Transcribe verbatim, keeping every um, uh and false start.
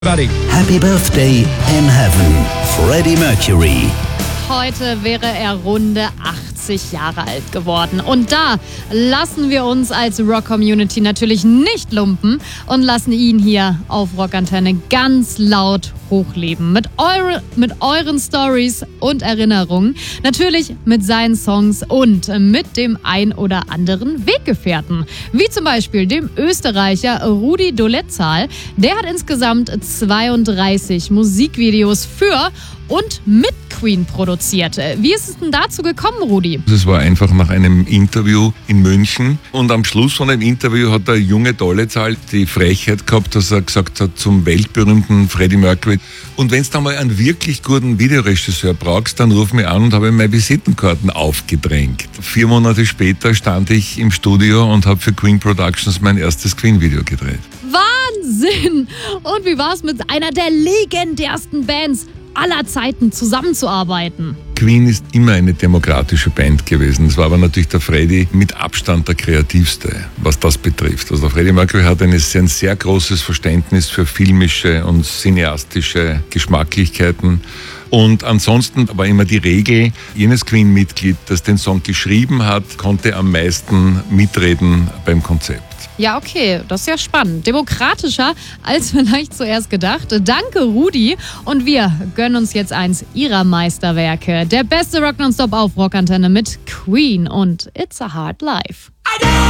Buddy. Happy Birthday in Heaven, Freddie Mercury. Heute wäre er runde achtzig Jahre alt geworden. Und da lassen wir uns als Rock-Community natürlich nicht lumpen und lassen ihn hier auf Rockantenne ganz laut hochleben. Mit, eure, mit euren Stories und Erinnerungen. Natürlich mit seinen Songs und mit dem ein oder anderen Weggefährten. Wie zum Beispiel dem Österreicher Rudi Dolezal. Der hat insgesamt zweiunddreißig Musikvideos für und mit Queen produziert. Wie ist es denn dazu gekommen, Rudi? Es war einfach nach einem Interview in München und am Schluss von dem Interview hat der junge Dolezal die Frechheit gehabt, dass er gesagt hat zum weltberühmten Freddie Mercury: Und wenn du da mal einen wirklich guten Videoregisseur brauchst, dann ruf mich an, und habe ihm meine Visitenkarten aufgedrängt. Vier Monate später stand ich im Studio und habe für Queen Productions mein erstes Queen-Video gedreht. Wahnsinn! Und wie war es, mit einer der legendärsten Bands aller Zeiten zusammenzuarbeiten? Queen ist immer eine demokratische Band gewesen. Es war aber natürlich der Freddie mit Abstand der kreativste, was das betrifft. Also der Freddie Mercury hat ein sehr, ein sehr großes Verständnis für filmische und cineastische Geschmacklichkeiten. Und ansonsten war immer die Regel, jenes Queen-Mitglied, das den Song geschrieben hat, konnte am meisten mitreden beim Konzept. Ja, okay, das ist ja spannend. Demokratischer als vielleicht zuerst gedacht. Danke, Rudi. Und wir gönnen uns jetzt eins ihrer Meisterwerke. Der beste Rock nonstop auf Rockantenne mit Queen und It's a Hard Life.